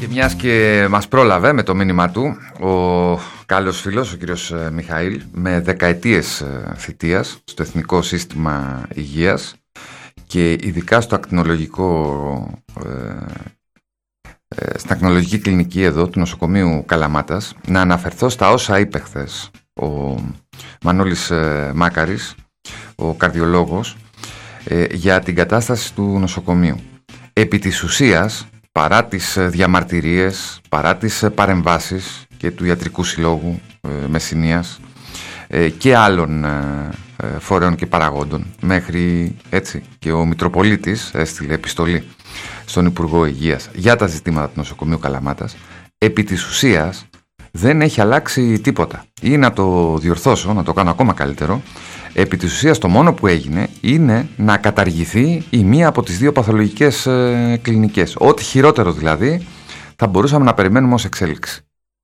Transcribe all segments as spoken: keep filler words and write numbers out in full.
Και μιας και μας πρόλαβε με το μήνυμα του ο καλός φίλος, ο κύριος Μιχαήλ, με δεκαετίες θητείας στο Εθνικό Σύστημα Υγείας και ειδικά στο ακτινολογικό, ε, ε, στην ακτινολογική κλινική εδώ του νοσοκομείου Καλαμάτας, να αναφερθώ στα όσα είπε χθες ο Μανώλης ε, Μάκαρης, ο καρδιολόγος, ε, για την κατάσταση του νοσοκομείου. Επί της ουσίας, παρά τις διαμαρτυρίες, παρά τις παρεμβάσεις και του Ιατρικού Συλλόγου ε, Μεσσηνίας ε, και άλλων ε, φορέων και παραγόντων, μέχρι έτσι και ο Μητροπολίτης έστειλε επιστολή στον Υπουργό Υγείας για τα ζητήματα του νοσοκομείου Καλαμάτας, επί της ουσίας δεν έχει αλλάξει τίποτα. Ή να το διορθώσω, να το κάνω ακόμα καλύτερο, επί της ουσίας το μόνο που έγινε είναι να καταργηθεί η μία από τις δύο παθολογικές ε, κλινικές. Ό,τι χειρότερο δηλαδή θα μπορούσαμε να περιμένουμε ως εξέλιξη.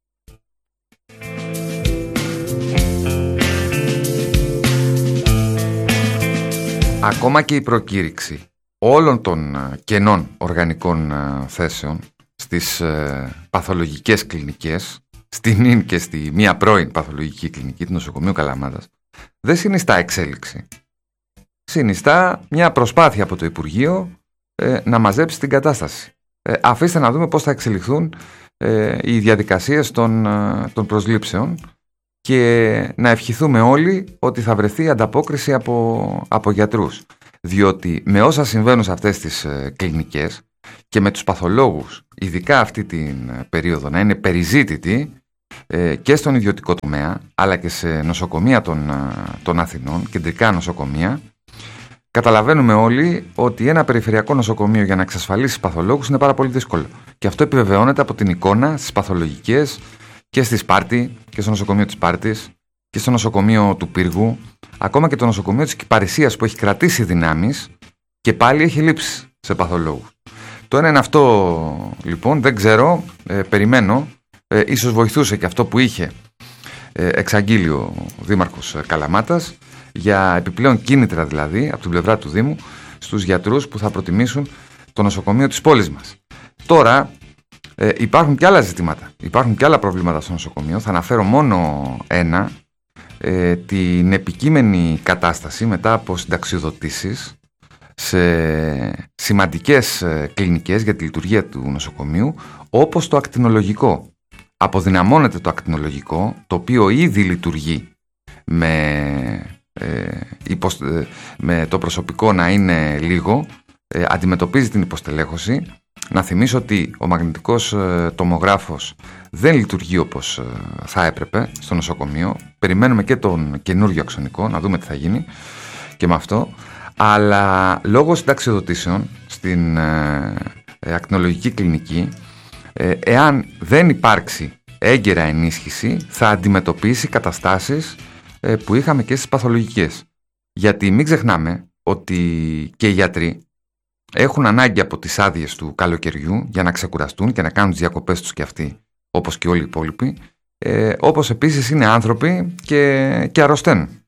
Ακόμα και η προκήρυξη όλων των κενών οργανικών θέσεων στις ε, παθολογικές κλινικές, στην ίν και στη μία πρώην παθολογική κλινική του νοσοκομείου Καλαμάτας, δεν συνιστά εξέλιξη. Συνιστά μια προσπάθεια από το Υπουργείο ε, να μαζέψει την κατάσταση. Ε, αφήστε να δούμε πώς θα εξελιχθούν ε, οι διαδικασίες των, ε, των προσλήψεων και να ευχηθούμε όλοι ότι θα βρεθεί ανταπόκριση από, από γιατρούς. Διότι με όσα συμβαίνουν σε αυτές τις ε, κλινικές και με τους παθολόγους, ειδικά αυτή την περίοδο, να είναι περιζήτητοι ε, και στον ιδιωτικό τομέα, αλλά και σε νοσοκομεία των, των Αθηνών, κεντρικά νοσοκομεία, καταλαβαίνουμε όλοι ότι ένα περιφερειακό νοσοκομείο για να εξασφαλίσει παθολόγους είναι πάρα πολύ δύσκολο. Και αυτό επιβεβαιώνεται από την εικόνα στις παθολογικές και στη Σπάρτη και στο νοσοκομείο της Σπάρτης και στο νοσοκομείο του Πύργου, ακόμα και το νοσοκομείο της Κυπαρισίας που έχει κρατήσει δυνάμεις και πάλι έχει λείψει σε παθολόγους. Το ένα είναι αυτό λοιπόν, δεν ξέρω, ε, περιμένω, ε, ίσως βοηθούσε και αυτό που είχε ε, εξαγγείλει ο Δήμαρχος Καλαμάτας για επιπλέον κίνητρα δηλαδή από την πλευρά του Δήμου στους γιατρούς που θα προτιμήσουν το νοσοκομείο της πόλης μας. Τώρα ε, υπάρχουν και άλλα ζητήματα, υπάρχουν και άλλα προβλήματα στο νοσοκομείο, θα αναφέρω μόνο ένα, ε, την επικείμενη κατάσταση μετά από συνταξιοδοτήσεις σε σημαντικές κλινικές για τη λειτουργία του νοσοκομείου, όπως το ακτινολογικό. Αποδυναμώνεται το ακτινολογικό, το οποίο ήδη λειτουργεί με, ε, υποσ... με το προσωπικό να είναι λίγο, ε, αντιμετωπίζει την υποστελέχωση. Να θυμίσω ότι ο μαγνητικός ε, τομογράφος δεν λειτουργεί όπως ε, θα έπρεπε στο νοσοκομείο. Περιμένουμε και τον καινούριο αξονικό, να δούμε τι θα γίνει και με αυτό. Αλλά λόγω συνταξιοδοτήσεων στην ε, ε, ακτινολογική κλινική, ε, εάν δεν υπάρξει έγκαιρα ενίσχυση, θα αντιμετωπίσει καταστάσεις ε, που είχαμε και στις παθολογικές. Γιατί μην ξεχνάμε ότι και οι γιατροί έχουν ανάγκη από τις άδειες του καλοκαιριού για να ξεκουραστούν και να κάνουν τις διακοπές τους και αυτοί, όπως και όλοι οι υπόλοιποι, ε, όπως επίσης είναι άνθρωποι και, και αρρωσταίνουν.